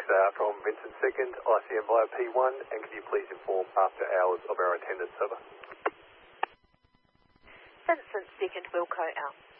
from Vincent 2nd, ICM via P1, and can you please inform after hours of our attendance, over? Vincent 2nd, Wilco out.